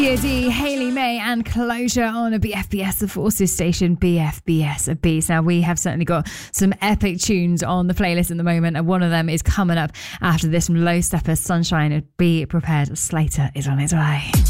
D, Hayley May and Closure on a BFBS, the Forces station, BFBS Beats. Now, we have certainly got some epic tunes on the playlist at the moment, and one of them is coming up after this from Low Stepper, Sunshine. Be prepared, Slater is on its way.